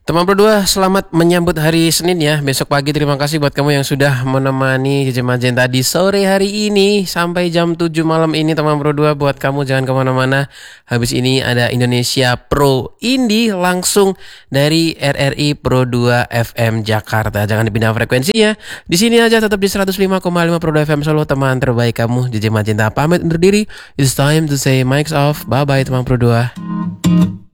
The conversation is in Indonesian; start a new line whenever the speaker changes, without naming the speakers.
Teman berdua, selamat menyambut hari Senin ya. Besok pagi terima kasih buat kamu yang sudah menemani Jeje Magenta di sore hari ini. Sampai jam 7 malam ini teman berdua, buat kamu jangan kemana-mana. Habis ini ada Indonesia Pro Indie langsung dari RRI Pro 2 FM Jakarta. Jangan dipindah frekuensinya. Di sini aja tetap di 105,5 Pro 2 FM Solo, teman terbaik kamu. Jeje Magenta pamit undur diri. It's time to say mics off. Bye-bye teman Pro 2.